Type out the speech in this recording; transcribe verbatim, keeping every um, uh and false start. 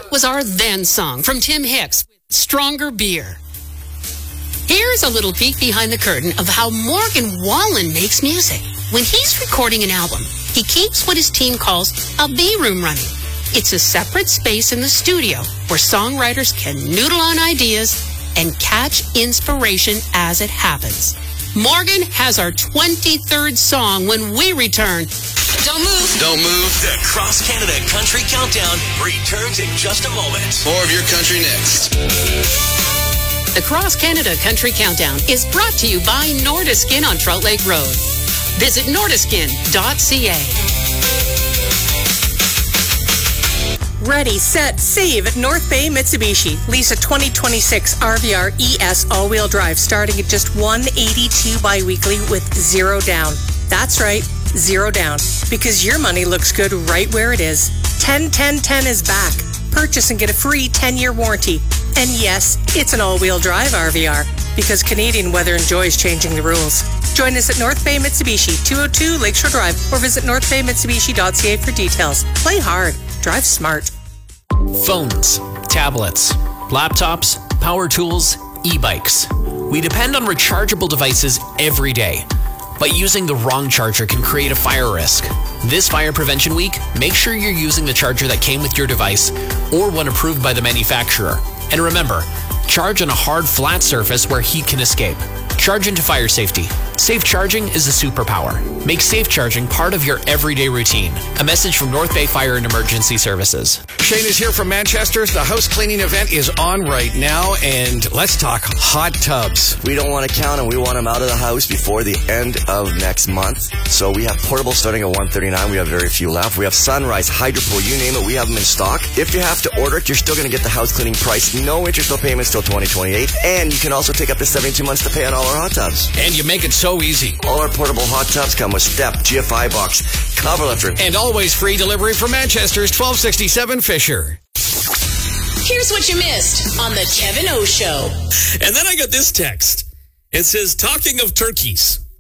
That was our then song from Tim Hicks, Stronger Beer. Here's a little peek behind the curtain of how Morgan Wallen makes music. When he's recording an album, he keeps what his team calls a B-room running. It's a separate space in the studio where songwriters can noodle on ideas and catch inspiration as it happens. Morgan has our twenty-third song when we return. Don't move. Don't move. The Cross Canada Country Countdown returns in just a moment. More of your country next. The Cross Canada Country Countdown is brought to you by Nordiskin on Trout Lake Road. Visit nordiskin dot c a. Ready, set, save at North Bay Mitsubishi. Lease a twenty twenty-six R V R E S all-wheel drive starting at just one hundred eighty-two bi-weekly with zero down. That's right, zero down. Because your money looks good right where it is. ten ten ten is back. Purchase and get a free ten-year warranty. And yes, it's an all-wheel drive R V R. Because Canadian weather enjoys changing the rules. Join us at North Bay Mitsubishi, two oh two Lakeshore Drive, or visit north bay mitsubishi dot c a for details. Play hard. Drive smart. Phones, tablets, laptops, power tools, e-bikes. We depend on rechargeable devices every day, but using the wrong charger can create a fire risk. This Fire Prevention Week, make sure you're using the charger that came with your device or one approved by the manufacturer. And remember, charge on a hard, flat surface where heat can escape. Charge into fire safety. Safe charging is a superpower. Make safe charging part of your everyday routine. A message from North Bay Fire and Emergency Services. Shane is here from Manchester's. The house cleaning event is on right now, and let's talk hot tubs. We don't want to count them. We want them out of the house before the end of next month. So we have portable starting at one thirty-nine. We have very few left. We have Sunrise, Hydropool, you name it. We have them in stock. If you have to order it, you're still going to get the house cleaning price. No interest, no payments till twenty twenty-eight. And you can also take up to seventy-two months to pay on all our hot tubs. And you make it so easy. All our portable hot tubs come with step, G F I box, cover lifter. And always free delivery from Manchester's, twelve sixty-seven Fisher. Here's what you missed on the Kevin O Show. And then I got this text. It says, talking of turkeys,